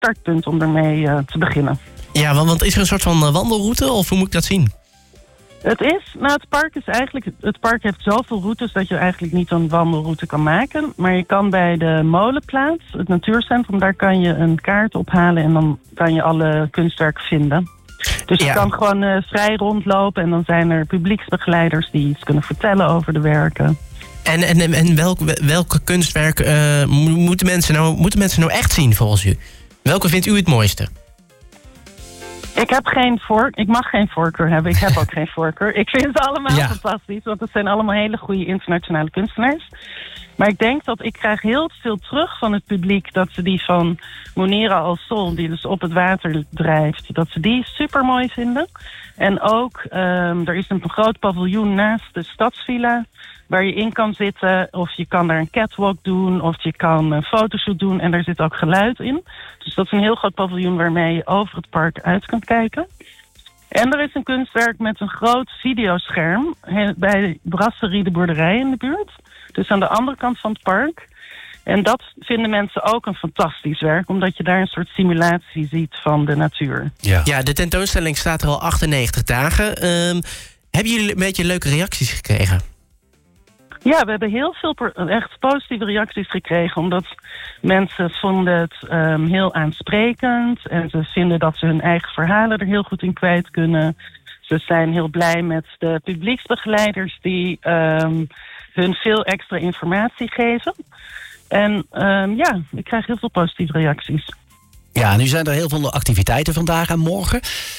startpunt om ermee te beginnen. Ja, want is er een soort van wandelroute of hoe moet ik dat zien? Het park heeft zoveel routes dat je eigenlijk niet een wandelroute kan maken. Maar je kan bij de Molenplaats, het natuurcentrum, daar kan je een kaart ophalen en dan kan je alle kunstwerken vinden. Dus je kan gewoon vrij rondlopen en dan zijn er publieksbegeleiders die iets kunnen vertellen over de werken. En welke kunstwerk moeten mensen nou echt zien volgens u? Welke vindt u het mooiste? Ik mag geen voorkeur hebben. Ik heb ook geen voorkeur. Ik vind ze allemaal fantastisch, want het zijn allemaal hele goede internationale kunstenaars. Maar ik denk dat ik krijg heel veel terug van het publiek dat ze die van Monera al Sol, die dus op het water drijft, dat ze die super mooi vinden. En ook, er is een groot paviljoen naast de stadsvilla waar je in kan zitten, of je kan daar een catwalk doen, of je kan een fotoshoot doen en daar zit ook geluid in. Dus dat is een heel groot paviljoen waarmee je over het park uit kan kijken. En er is een kunstwerk met een groot videoscherm bij Brasserie de Boerderij in de buurt. Dus aan de andere kant van het park. En dat vinden mensen ook een fantastisch werk, omdat je daar een soort simulatie ziet van de natuur. Ja, de tentoonstelling staat er al 98 dagen. Hebben jullie een beetje leuke reacties gekregen? Ja, we hebben heel veel echt positieve reacties gekregen, omdat mensen vonden het heel aansprekend en ze vinden dat ze hun eigen verhalen er heel goed in kwijt kunnen. Ze zijn heel blij met de publieksbegeleiders die hun veel extra informatie geven. En ik krijg heel veel positieve reacties. Ja, nu zijn er heel veel activiteiten vandaag en morgen.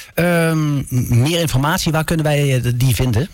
Meer informatie, waar kunnen wij die vinden?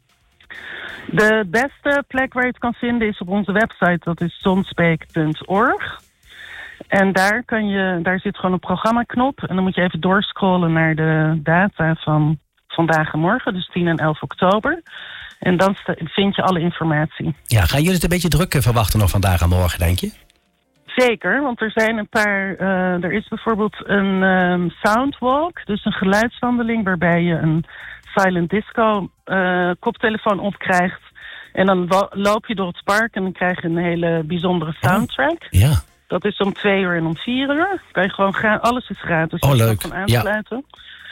De beste plek waar je het kan vinden is op onze website. Dat is zonspeek.org. En daar zit gewoon een programmaknop. En dan moet je even doorscrollen naar de data van vandaag en morgen. Dus 10 en 11 oktober. En dan vind je alle informatie. Ja, gaan jullie het een beetje druk verwachten nog vandaag en morgen, denk je? Zeker, want er zijn een paar. Er is bijvoorbeeld een soundwalk, dus een geluidswandeling waarbij je een silent disco koptelefoon opkrijgt. En dan loop je door het park en dan krijg je een hele bijzondere soundtrack. Ja. Dat is om 2 uur en om 4 uur. Kan je gewoon gaan, alles is gratis. Oh, leuk. Van aansluiten.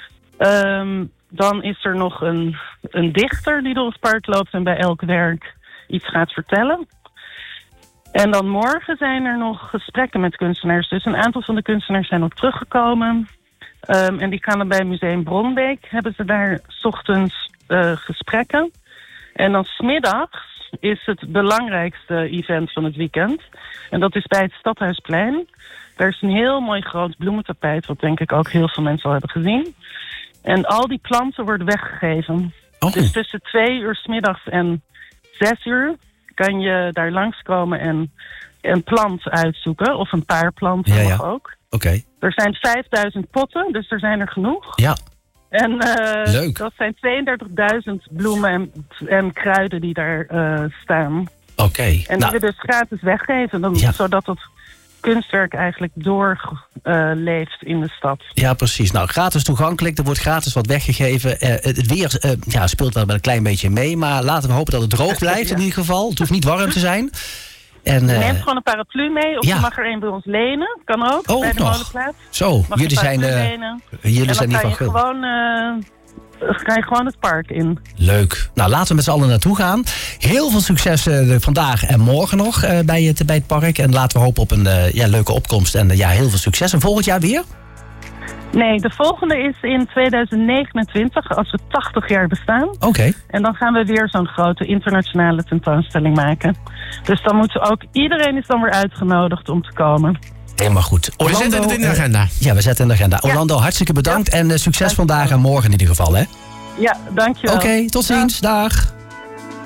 Ja. Dan is er nog een dichter die door het park loopt en bij elk werk iets gaat vertellen. En dan morgen zijn er nog gesprekken met kunstenaars. Dus een aantal van de kunstenaars zijn ook teruggekomen. En die gaan dan bij Museum Bronbeek. Hebben ze daar 's ochtends gesprekken. En dan 's middags is het belangrijkste event van het weekend. En dat is bij het Stadhuisplein. Daar is een heel mooi groot bloementapijt, wat denk ik ook heel veel mensen al hebben gezien. En al die planten worden weggegeven. Oh. Dus tussen 2 uur 's middags en 6 uur kan je daar langskomen en een plant uitzoeken. Of een paar planten mag ook. Okay. Er zijn 5000 potten, dus er zijn er genoeg. Ja. En leuk. Dat zijn 32.000 bloemen en kruiden die daar staan. Oké. En die we dus gratis weggeven, zodat het kunstwerk eigenlijk doorleeft in de stad. Ja, precies. Nou, gratis toegankelijk. Er wordt gratis wat weggegeven. Het weer speelt wel een klein beetje mee. Maar laten we hopen dat het droog blijft in ieder geval. Het hoeft niet warm te zijn. En, je neemt gewoon een paraplu mee. Of je mag er een bij ons lenen. Kan ook, bij de Molenplaats. Zo, jullie zijn niet van gul. Ga je gewoon het park in. Leuk. Nou, laten we met z'n allen naartoe gaan. Heel veel succes vandaag en morgen nog bij het park. En laten we hopen op een leuke opkomst. En heel veel succes. En volgend jaar weer? Nee, de volgende is in 2029, als we 80 jaar bestaan. Oké. En dan gaan we weer zo'n grote internationale tentoonstelling maken. Dus dan moeten we ook... Iedereen is dan weer uitgenodigd om te komen. Helemaal goed. Orlando, we zetten het in de agenda. Ja, we zetten in de agenda. Orlando, hartstikke bedankt. En succes vandaag en morgen in ieder geval, hè? Ja, dankjewel. Oké, tot ziens. Dag.